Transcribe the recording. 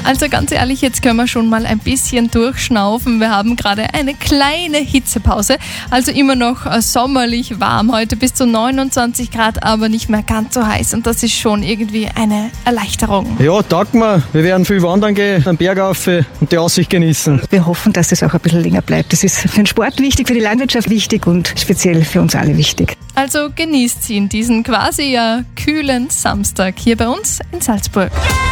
Also ganz ehrlich, jetzt können wir schon mal ein bisschen durchschnaufen. Wir haben gerade eine kleine Hitzepause, also immer noch sommerlich warm. Heute bis zu 29 Grad, aber nicht mehr ganz so heiß und das ist schon irgendwie eine Erleichterung. Ja, taugt mir. Wir werden viel wandern gehen, den Berg rauf und die Aussicht genießen. Wir hoffen, dass es auch ein bisschen länger bleibt. Das ist für den Sport wichtig, für die Landwirtschaft wichtig und speziell für uns alle wichtig. Also genießt ihn, diesen quasi kühlen Samstag hier bei uns in Salzburg.